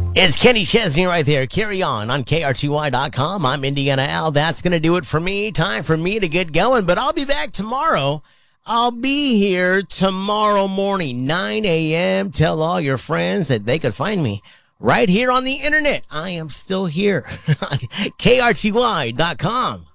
It's Kenny Chesney right there. Carry on KRTY.com. I'm Indiana Al. That's going to do it for me. Time for me to get going, but I'll be back tomorrow. I'll be here tomorrow morning, 9 a.m. Tell all your friends that they could find me right here on the internet. I am still here on KRTY.com.